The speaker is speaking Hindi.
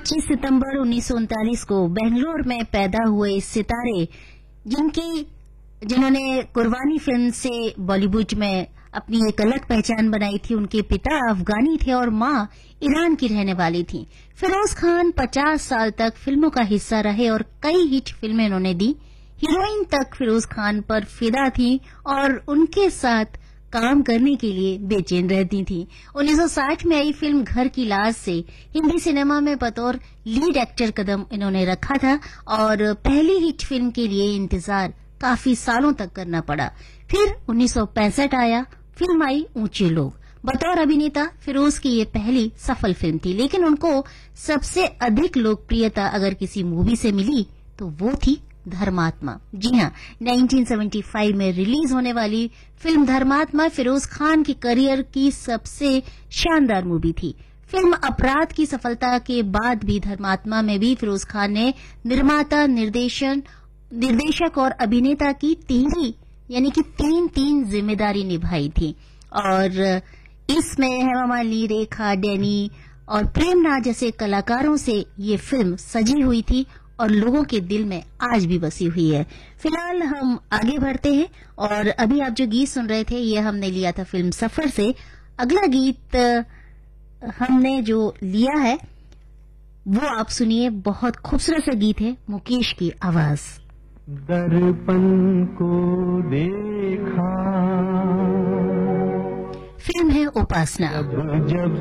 25 सितंबर 1939 को बेंगलोर में पैदा हुए इस सितारे जिन्होंने कुर्बानी फिल्म से बॉलीवुड में अपनी एक अलग पहचान बनाई थी। उनके पिता अफगानी थे और मां ईरान की रहने वाली थी। फिरोज खान 50 साल तक फिल्मों का हिस्सा रहे और कई हिट फिल्में उन्होंने दी। हीरोइन तक फिरोज खान पर फिदा थी और उनके साथ काम करने के लिए बेचैन रहती थी। 1960 में आई फिल्म घर की लाज से हिंदी सिनेमा में बतौर लीड एक्टर कदम इन्होंने रखा था और पहली हिट फिल्म के लिए इंतजार काफी सालों तक करना पड़ा। फिर 1965 आया, फिल्म आई ऊंचे लोग। बतौर अभिनेता फिरोज की ये पहली सफल फिल्म थी, लेकिन उनको सबसे अधिक लोकप्रियता अगर किसी मूवी से मिली तो वो थी धर्मात्मा। जी हां, 1975 में रिलीज होने वाली फिल्म धर्मात्मा फिरोज खान की करियर की सबसे शानदार मूवी थी। फिल्म अपराध की सफलता के बाद भी धर्मात्मा में भी फिरोज खान ने निर्माता, निर्देशक और अभिनेता की तीन जिम्मेदारी निभाई थी और इसमें हेमा मालिनी, रेखा, डैनी और प्रेमनाथ जैसे कलाकारों से ये फिल्म सजी हुई थी और लोगों के दिल में आज भी बसी हुई है। फिलहाल हम आगे बढ़ते हैं और अभी आप जो गीत सुन रहे थे ये हमने लिया था फिल्म सफर से। अगला गीत हमने जो लिया है वो आप सुनिए, बहुत खूबसूरत सा गीत है, मुकेश की आवाज। दर्पण को देखा, फिल्म है उपासना। जब